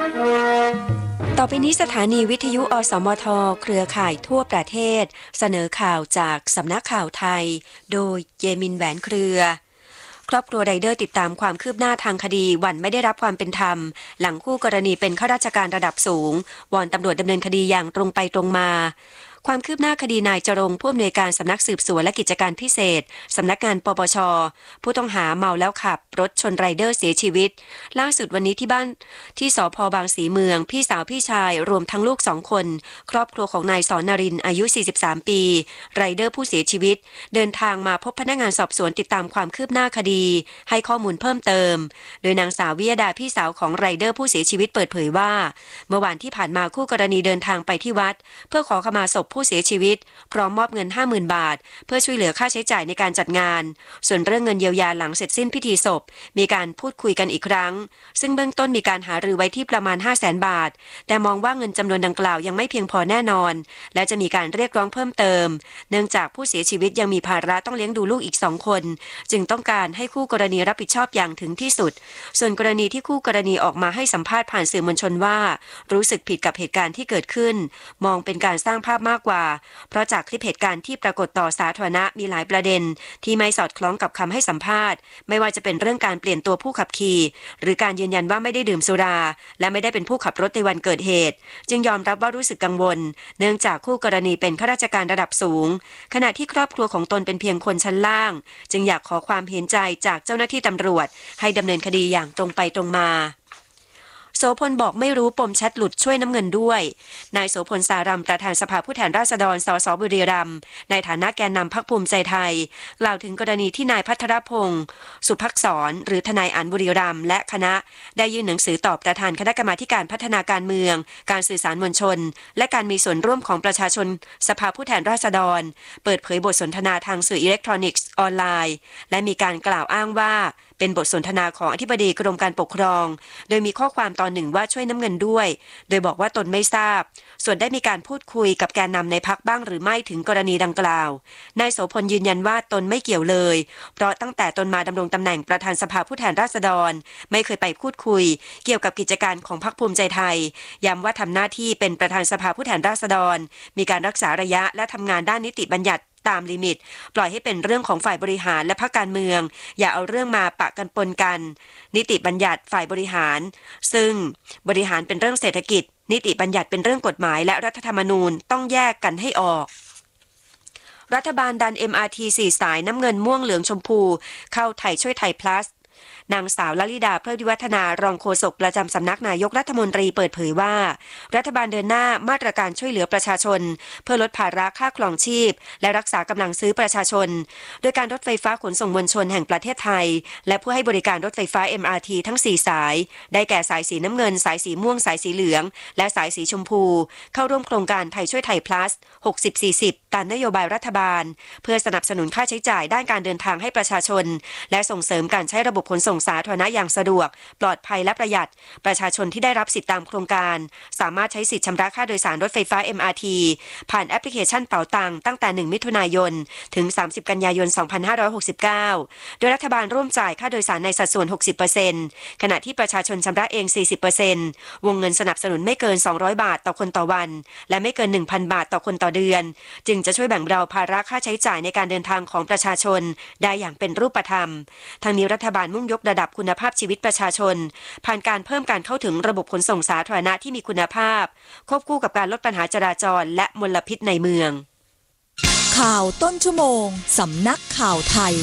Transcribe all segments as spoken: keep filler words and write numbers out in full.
ต่อไปนี้สถานีวิทยุอสมทเครือข่ายทั่วประเทศเสนอข่าวจากสำนักข่าวไทยโดยเยมินแหวนเครือครอบครัวไรเดอร์ติดตามความคืบหน้าทางคดีหวั่นไม่ได้รับความเป็นธรรมหลังคู่กรณีเป็นข้าราชการระดับสูงวอนตำรวจดำเนินคดีอย่างตรงไปตรงมาความคืบหน้าคดีนายจรงผู้อำนวยการสำนักสืบสวนและกิจการพิเศษสำนักงานปปช.ผู้ต้องหาเมาแล้วขับรถชนไรเดอร์เสียชีวิตล่าสุดวันนี้ที่บ้านที่สภ.บางสีเมืองพี่สาวพี่ชายรวมทั้งลูกสองคนครอบครัวของนายสอนนรินทร์อายุสี่สิบสามปีไรเดอร์ผู้เสียชีวิตเดินทางมาพบพนักงานสอบสวนติดตามความคืบหน้าคดีให้ข้อมูลเพิ่มเติมโดยนางสาววิยดาพี่สาวของไรเดอร์ผู้เสียชีวิตเปิดเผยว่าเมื่อวานที่ผ่านมาคู่กรณีเดินทางไปที่วัดเพื่อขอขมาศพผู้เสียชีวิตพร้อมมอบเงิน ห้าหมื่น บาทเพื่อช่วยเหลือค่าใช้จ่ายในการจัดงานส่วนเรื่องเงินเยียวยาหลังเสร็จสิ้นพิธีศพมีการพูดคุยกันอีกครั้งซึ่งเบื้องต้นมีการหารือไว้ที่ประมาณ ห้าแสน บาทแต่มองว่าเงินจำนวนดังกล่าวยังไม่เพียงพอแน่นอนและจะมีการเรียกร้องเพิ่มเติมเนื่องจากผู้เสียชีวิตยังมีภาระต้องเลี้ยงดูลูกอีกสองคนจึงต้องการให้คู่กรณีรับผิดชอบอย่างถึงที่สุดส่วนกรณีที่คู่กรณีออกมาให้สัมภาษณ์ผ่านสื่อมวลชนว่ารู้สึกผิดกับเหตุการณ์ที่เกิดขึ้นมองเป็นการสร้างภาพมากกว่าเพราะจากคลิปเหตุการณ์ที่ปรากฏต่อสาธารณะมีหลายประเด็นที่ไม่สอดคล้องกับคำให้สัมภาษณ์ไม่ว่าจะเป็นเรื่องการเปลี่ยนตัวผู้ขับขี่หรือการยืนยันว่าไม่ได้ดื่มสุราและไม่ได้เป็นผู้ขับรถในวันเกิดเหตุจึงยอมรับว่ารู้สึกกังวลเนื่องจากคู่กรณีเป็นข้าราชการระดับสูงขณะที่ครอบครัวของตนเป็นเพียงคนชั้นล่างจึงอยากขอความเห็นใจจากเจ้าหน้าที่ตำรวจให้ดำเนินคดีอย่างตรงไปตรงมาโสพลบอกไม่รู้ปมแชทหลุดช่วยน้ำเงินด้วยนายโสพลสารัมประธานสภาผู้แทนราษฎรสสบุรีรัมย์ในฐานะแกนนำพรรคภูมิใจไทยกล่าวถึงกรณีที่นายพัทรพงศ์สุภักษรหรือทนายอั๋นบุรีรัมย์และคณะได้ยื่นหนังสือตอบประธานคณะกรรมาการพัฒนาการเมืองการสื่อสารมวลชนและการมีส่วนร่วมของประชาชนสภาผู้แทนราษฎรเปิดเผยบทสนทนาทางสื่ออิเล็กทรอนิกส์ออนไลน์และมีการกล่าวอ้างว่าเป็นบทสนทนาของอธิบดีกรมการปกครองโดยมีข้อความตอนหนึ่งว่าช่วยน้ำเงินด้วยโดยบอกว่าตนไม่ทราบส่วนได้มีการพูดคุยกับแกนนำในพรรคบ้างหรือไม่ถึงกรณีดังกล่าวนายโสพลยืนยันว่าตนไม่เกี่ยวเลยเพราะตั้งแต่ตนมาดำรงตำแหน่งประธานสภาผู้แทนราษฎรไม่เคยไปพูดคุยเกี่ยวกับกิจการของพรรคภูมิใจไทยย้ำว่าทำหน้าที่เป็นประธานสภาผู้แทนราษฎรมีการรักษาระยะและทำงานด้านนิติบัญญัติตามลิมิตปล่อยให้เป็นเรื่องของฝ่ายบริหารและพรรคการเมืองอย่าเอาเรื่องมาปะกันปนกันนิติบัญญัติฝ่ายบริหารซึ่งบริหารเป็นเรื่องเศรษฐกิจนิติบัญญัติเป็นเรื่องกฎหมายและรัฐธรรมนูญต้องแยกกันให้ออกรัฐบาลดัน เอ็ม อาร์ ที สี่สายน้ำเงินม่วงเหลืองชมพูเข้าไทยช่วยไทย plusนางสาวลลิดาเพลิดวิวัฒนารองโฆษกประจำสำนักนายกรัฐมนตรีเปิดเผยว่ารัฐบาลเดินหน้ามาตรการช่วยเหลือประชาชนเพื่อลดภาระค่าครองชีพและรักษากำลังซื้อประชาชนโดยการรถไฟฟ้าขนส่งมวลชนแห่งประเทศไทยและผู้ให้บริการรถไฟฟ้า เอ็ม อาร์ ที ทั้งสี่สายได้แก่สายสีน้ำเงินสายสีม่วงสายสีเหลืองและสายสีชมพูเข้าร่วมโครงการไทยช่วยไทย plus หกสิบ สี่สิบตามนโยบายรัฐบาลเพื่อสนับสนุนค่าใช้จ่ายด้านการเดินทางให้ประชาชนและส่งเสริมการใช้ระบบขนส่งสาธารณะอย่างสะดวกปลอดภัยและประหยัดประชาชนที่ได้รับสิทธิตามโครงการสามารถใช้สิทธิชำระค่าโดยสารรถไฟฟ้า เอ็ม อาร์ ที ผ่านแอปพลิเคชันเป๋าตังตั้งแต่หนึ่งมิถุนายนถึงสามสิบกันยายนสองพันห้าร้อยหกสิบเก้าโดยรัฐบาลร่วมจ่ายค่าโดยสารในสัดส่วน หกสิบเปอร์เซ็นต์ ขณะที่ประชาชนชำระเอง สี่สิบเปอร์เซ็นต์ วงเงินสนับสนุนไม่เกินสองร้อยบาทต่อคนต่อวันและไม่เกิน หนึ่งพัน บาทต่อคนต่อเดือนจึงจะช่วยแบ่งเบาภาระค่าใช้จ่ายในการเดินทางของประชาชนได้อย่างเป็นรูปธรรมทางนี้รัฐบาลมุ่งยกระดับคุณภาพชีวิตประชาชนผ่านการเพิ่มการเข้าถึงระบบขนส่งสาธารณะที่มีคุณภาพควบคู่กับการลดปัญหาจราจรและมลพิษในเมืองข่าวต้นชั่วโมงสำนักข่าวไทย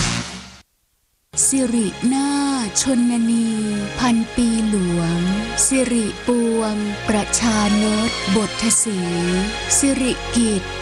สิรินาชนนีพันปีหลวงสิริปวงประชานตบทศรีสิริกิจ